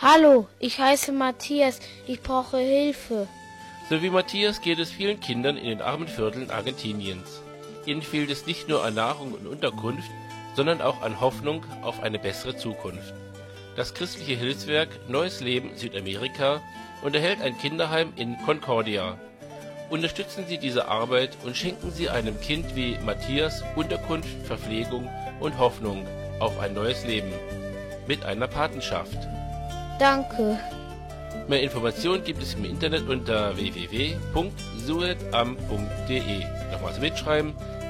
Hallo, ich heiße Matthias, ich brauche Hilfe. So wie Matthias geht es vielen Kindern in den armen Vierteln Argentiniens. Ihnen fehlt es nicht nur an Nahrung und Unterkunft, sondern auch an Hoffnung auf eine bessere Zukunft. Das christliche Hilfswerk Neues Leben Südamerika unterhält ein Kinderheim in Concordia. Unterstützen Sie diese Arbeit und schenken Sie einem Kind wie Matthias Unterkunft, Verpflegung und Hoffnung auf ein neues Leben mit einer Patenschaft. Danke. Mehr Informationen gibt es im Internet unter www.suedam.de. Nochmals mitschreiben,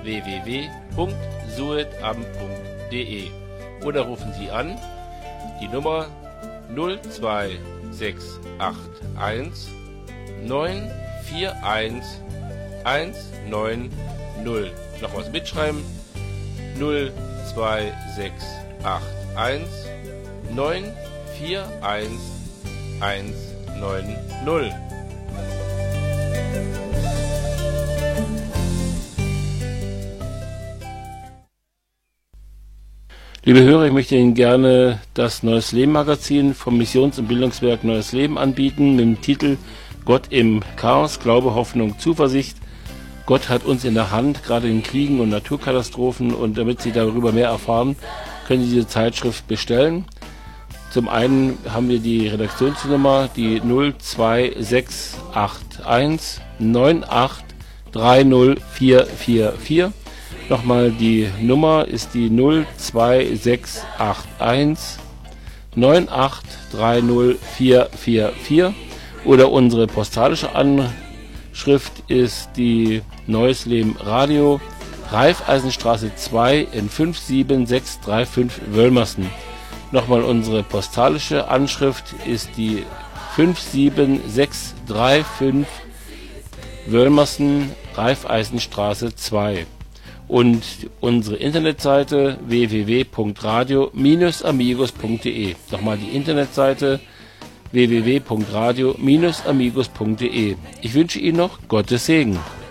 www.suedam.de. Oder rufen Sie an, die Nummer 02681 941 190. Nochmals mitschreiben, 02681 941 190. Liebe Hörer, ich möchte Ihnen gerne das Neues Leben Magazin vom Missions- und Bildungswerk Neues Leben anbieten mit dem Titel Gott im Chaos, Glaube, Hoffnung, Zuversicht. Gott hat uns in der Hand, gerade in Kriegen und Naturkatastrophen, und damit Sie darüber mehr erfahren, können Sie diese Zeitschrift bestellen. Zum einen haben wir die Redaktionsnummer, die 02681 9830444. Nochmal, die Nummer ist die 02681 9830444. Oder unsere postalische Anschrift ist die Neues Leben Radio, Raiffeisenstraße 2 in 57635 Wölmersen. Nochmal, unsere postalische Anschrift ist die 57635 Wölmersen, Raiffeisenstraße 2. Und unsere Internetseite www.radio-amigos.de. Nochmal die Internetseite www.radio-amigos.de. Ich wünsche Ihnen noch Gottes Segen.